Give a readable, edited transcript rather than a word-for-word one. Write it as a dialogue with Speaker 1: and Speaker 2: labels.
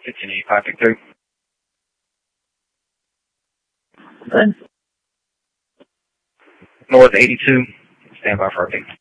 Speaker 1: 1585, Victor.
Speaker 2: Good.
Speaker 1: North 82, stand by for update.